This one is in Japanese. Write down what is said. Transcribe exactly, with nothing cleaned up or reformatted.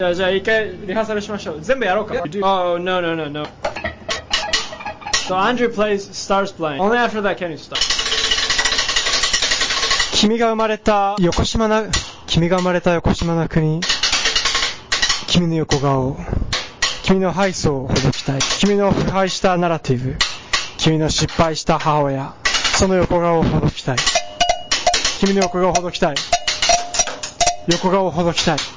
じゃあ、じゃあ一回リハーサルしましょう。全部やろうか。Oh, no, no, no, no. So Andrew plays, starts playing. Only after that can you stop. 君が生まれた横島な、君が生まれた横島な国。君の横顔。君の敗訴をほどきたい。君の腐敗したナラティブ。君の失敗した母親。その横顔をほどきたい。君の横顔をほどきたい。横顔をほどきたい。